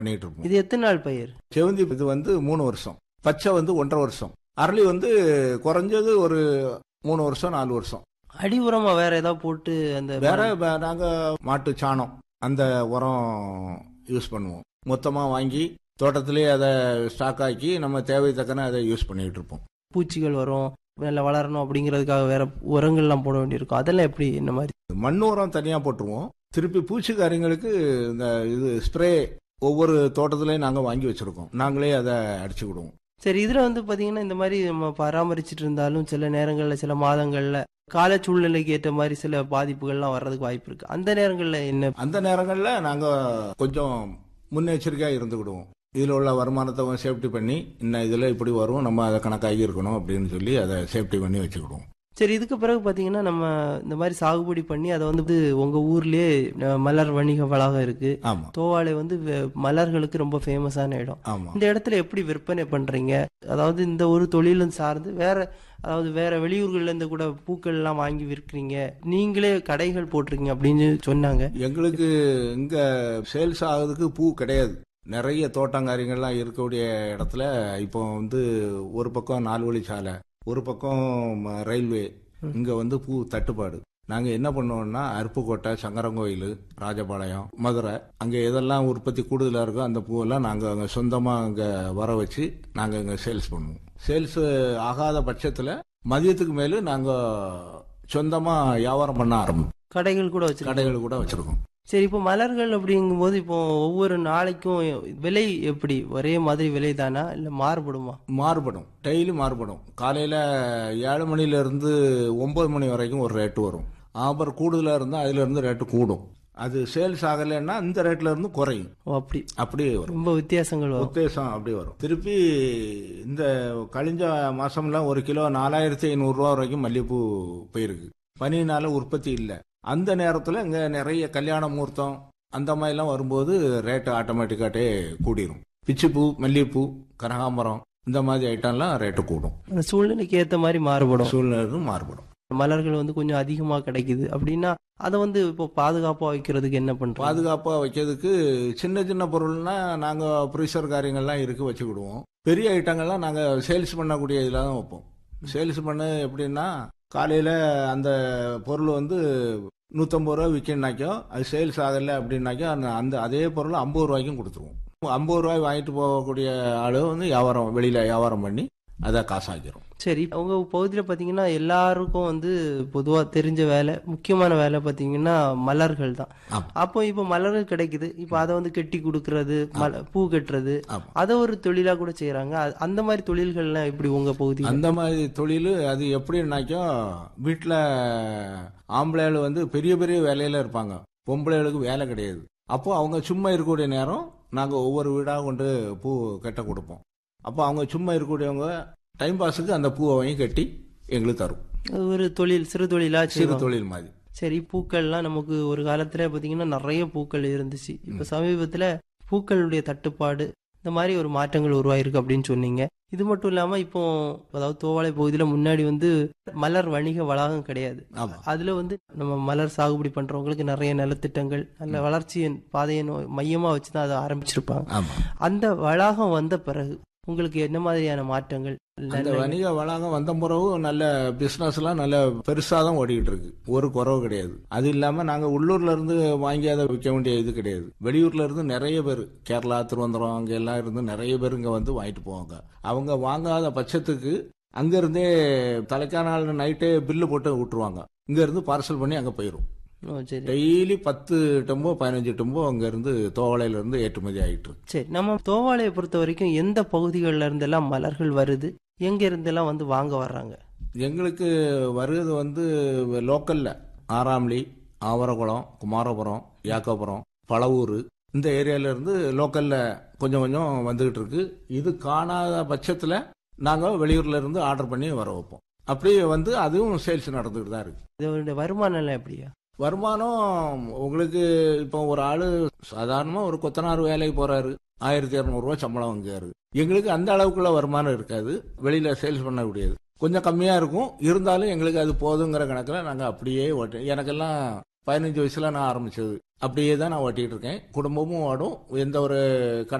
பண்ணிட்டு இருப்போம். இது எத்தனை நாள் பயிர்? செவந்தி இது 3 வருஷம், பச்சை 1.5 வருஷம், அரளி குறைஞ்சது ஒரு 3 வருஷம் 4 வருஷம். அடி உரமா வேற ஏதாவது போட்டு அந்த வேற நாங்க மாட்டு சாணம் அந்த உரம் யூஸ் பண்ணுவோம். மொத்தமா வாங்கி தோட்டத்திலேயே அதை ஸ்டாக் ஆக்கி நம்ம தேவை தக்கன அதை யூஸ் பண்ணிட்டு இருப்போம். பூச்சிகள் வரும் நல்லா வளரணும் அப்படிங்கிறதுக்காக வேற உரங்கள்லாம் போட வேண்டியிருக்கும். அதெல்லாம் எப்படி என்ன மாதிரி? மண் உரம் தனியா போட்டுருவோம். திருப்பி பூச்சிக்காரங்களுக்கு இந்த இது ஸ்ப்ரே ஒவ்வொரு தோட்டத்திலையும் நாங்க வாங்கி வச்சிருக்கோம். நாங்களே அதை அடிச்சுக்கிடுவோம். சரி, இதுல பாத்தீங்கன்னா இந்த மாதிரி நம்ம பராமரிச்சுட்டு இருந்தாலும் சில நேரங்கள்ல சில மாதங்கள்ல கால சூழ்நிலைக்கு ஏற்ற மாதிரி சில பாதிப்புகள்லாம் வர்றதுக்கு வாய்ப்பு இருக்கு. அந்த நேரங்கள்ல என்ன? அந்த நேரங்கள்ல நாங்க கொஞ்சம் முன்னெச்சரிக்கையா இருந்துக்கிடுவோம். இதுல உள்ள வருமானத்தை சேஃப்டி பண்ணி இன்னும் இதுல இப்படி வரும், நம்ம அதை கணக்காகி இருக்கணும் அப்படின்னு சொல்லி அதை சேஃப்டி பண்ணி வச்சுக்கிடுவோம். சரி, இதுக்கு பிறகு பாத்தீங்கன்னா நம்ம இந்த மாதிரி சாகுபடி பண்ணி அதை உங்க ஊர்லயே மலர் வணிக வளாகம் இருக்கு. ஆமா, தோவாளை மலர்களுக்கு ரொம்ப ஃபேமஸான இடம். ஆமா. இந்த இடத்துல எப்படி விற்பனை பண்றீங்க? அதாவது இந்த ஒரு தொழிலும் சார்ந்து வேற வெளியூர்கள்ல இருந்து கூட பூக்கள் எல்லாம் வாங்கி விற்கிறீங்க, நீங்களே கடைகள் போட்டிருக்கீங்க அப்படின்னு சொன்னாங்க. எங்களுக்கு இங்க சேல்ஸ் ஆகுறதுக்கு பூ கிடையாது. நிறைய தோட்டங்காரிகள்லாம் இருக்கக்கூடிய இடத்துல இப்போ ஒரு பக்கம் 4 வழிச்சாலை, ஒரு பக்கம் ரயில்வே, இங்க பூ தட்டுப்பாடு. நாங்க என்ன பண்ணுவோம்னா அருப்புக்கோட்டை, சங்கரங்கோயில், ராஜபாளையம், மதுரை, அங்க எதெல்லாம் உற்பத்தி கூடுதலா இருக்கோ அந்த பூவெல்லாம் நாங்க அங்க சொந்தமா அங்க வர வச்சு நாங்க இங்க சேல்ஸ் பண்ணுவோம். சேல்ஸ் ஆகாத பட்சத்துல மதியத்துக்கு மேல நாங்க சொந்தமா வியாபாரம் பண்ண ஆரம்பிப்போம். கடைகள் கூட வச்சிருக்கோம். சரி, இப்போ மலர்கள் அப்படிங்கும்போது இப்போ ஒவ்வொரு நாளைக்கும் விலை எப்படி ஒரே மாதிரி விலை தானா இல்ல மாறுபடுமா? மாறுபடும், டெய்லி மாறுபடும். காலையில 7 மணில இருந்து 9 மணி வரைக்கும் ஒரு ரேட்டு வரும். அப்புறம் கூடுதலா இருந்தா அதுல இருந்து ரேட்டு கூடும். அது சேல்ஸ் ஆகலைன்னா இந்த ரேட்ல இருந்து குறையும். அப்படியே வரும். ரொம்ப வித்தியாசம் அப்படியே வரும். திருப்பி இந்த கழிஞ்ச மாசம்லாம் 1 கிலோ 4500 ரூபா வரைக்கும் மல்லிகைப்பூ போயிருக்கு. பனினால உற்பத்தி இல்லை. அந்த நேரத்துல இங்க நிறைய கல்யாண முகூர்த்தம் அந்த மாதிரிலாம் வரும்போது ரேட்டு ஆட்டோமேட்டிக்காட்டே கூடிரும். பிச்சுப்பூ, மல்லிகைப்பூ, கனகாம்பரம் இந்த மாதிரி ஐட்டம்லாம் ரேட்டு கூடும். சூழ்நிலைக்கு ஏற்ற மாதிரி மாறுபடும். மலர்கள் கொஞ்சம் அதிகமா கிடைக்குது அப்படின்னா அதை இப்போ பாதுகாப்பா வைக்கிறதுக்கு என்ன பண்றோம்? பாதுகாப்பா வைக்கிறதுக்கு சின்ன சின்ன பொருள்னா நாங்க ப்ரீசர் காரியங்கள்லாம் இருக்கு வச்சுக்கிடுவோம். பெரிய ஐட்டங்கள்லாம் நாங்க சேல்ஸ் பண்ணக்கூடிய இதில் தான் வைப்போம். சேல்ஸ் பண்ண எப்படின்னா காலையில அந்த பொருள் 150 ரூபா விற்கனாக்கோ அது சேல்ஸ் ஆகலை அப்படின்னாக்கோ அந்த அதே பொருள் 50 ரூபாய்க்கும் கொடுத்துருவோம். 50 ரூபாய் வாங்கிட்டு போகக்கூடிய ஆளு வெளியில வியாபாரம் பண்ணி அதை காசாக்கிறோம். சரி, உங்க பகுதியில் பார்த்தீங்கன்னா எல்லாருக்கும் பொதுவாக தெரிஞ்ச வேலை, முக்கியமான வேலை பார்த்தீங்கன்னா மலர்கள் தான். அப்போ இப்போ மலர்கள் கிடைக்குது, இப்போ அதை கெட்டி கொடுக்கறது, பூ கட்டுறது, அதை ஒரு தொழிலாக கூட செய்யறாங்க. அந்த மாதிரி தொழில்கள்லாம் எப்படி உங்க பகுதி? அந்த மாதிரி தொழில் அது எப்படின்னாக்கோ வீட்டில் ஆம்பளைகள் பெரிய பெரிய வேலையில இருப்பாங்க, பொம்பளைகளுக்கு வேலை கிடையாது. அப்போ அவங்க சும்மா இருக்கக்கூடிய நேரம் நாங்கள் ஒவ்வொரு வீடாக கொண்டு பூ கட்ட கொடுப்போம். அப்போ அவங்க சும்மா இருக்கக்கூடியவங்க டைம் பாஸுக்கு அந்த பூவை வாங்கி கட்டி எங்களுக்கு தரும். ஒரு தொழில், சிறு தொழில் மாதிரி. சரி, பூக்கள்லாம் நமக்கு ஒரு காலத்துல பாத்தீங்கன்னா நிறைய பூக்கள் இருந்துச்சு. இப்ப சமீபத்துல பூக்களுடைய தட்டுப்பாடு இந்த மாதிரி ஒரு மாற்றங்கள் உருவாயிருக்கு அப்படின்னு சொன்னீங்க. இது மட்டும் இல்லாம இப்போ அதாவது தோவாளை பகுதியில முன்னாடி மலர் வணிக வளாகம் கிடையாது. அதுல நம்ம மலர் சாகுபடி பண்றவங்களுக்கு நிறைய நலத்திட்டங்கள், நல்ல வளர்ச்சியின் பாதையை மையமா வச்சுதான் அதை ஆரம்பிச்சிருப்பாங்க. அந்த வளாகம் வந்த பிறகு உங்களுக்கு என்ன மாதிரியான மாற்றங்கள்? அந்த வணிக வளாகம் வந்த பிறகு நல்ல பிசினஸ் எல்லாம் நல்ல பெருசா தான் ஓடிக்கிட்டு இருக்கு, ஒரு குறவு கிடையாது. அது இல்லாம நாங்க உள்ளூர்ல இருந்து வாங்கி அதை விற்க வேண்டிய இது கிடையாது. வெளியூர்ல இருந்து நிறைய பேர், கேரளா, திருவனந்தபுரம் அங்க எல்லாம் இருந்து நிறைய பேர் இங்க வாங்கிட்டு போவாங்க. அவங்க வாங்காத பட்சத்துக்கு அங்க இருந்தே தலைக்கான நைட்டே பில்லு போட்டு விட்டுருவாங்க. இங்க இருந்து பார்சல் பண்ணி அங்க போயிரும். டெய்லி 10 டெம்போ 15 டெம்போ அங்க இருந்து தோவாளையில இருந்து ஏற்றுமதி ஆயிட்டு. சரி, நம்ம தோவாளையை பொறுத்த வரைக்கும் எந்த பகுதிகளில் இருந்தெல்லாம் மலர்கள் வருது, எங்க இருந்தெல்லாம் வாங்க வர்றாங்க? எங்களுக்கு வருது லோக்கல்ல ஆராம்லி, ஆவரகுளம், குமாரபுரம், யாக்கபுரம், பழவூர் இந்த ஏரியால இருந்து லோக்கல்ல கொஞ்சம் கொஞ்சம் வந்துகிட்டு இருக்கு. இது காணாத பட்சத்துல நாங்க வெளியூர்ல இருந்து ஆர்டர் பண்ணி வர வைப்போம். அப்படியே அதுவும் சேல்ஸ் நடந்துகிட்டு தான் இருக்கு. இதோட வருமானம் எல்லாம் எப்படியா? வருமானம் உங்களுக்கு இப்போ ஒரு ஆளு சாதாரணமா ஒரு கொத்தனார் வேலைக்கு போறாரு, 1200 ரூபாய் சம்பளம் வாங்குறாரு. எங்களுக்கு அந்த அளவுக்குள்ள வருமானம் இருக்காது, வெளியில சேல்ஸ் பண்ண முடியாது, கொஞ்சம் கம்மியா இருக்கும். இருந்தாலும் எங்களுக்கு அது போதுங்கிற கணக்குல நாங்க அப்படியே ஓட்டு. எனக்கெல்லாம் 15 வயசுல நான் ஆரம்பிச்சது அப்படியே தான் நான் ஓட்டிகிட்டு இருக்கேன். குடும்பமும் ஓடும், எந்த ஒரு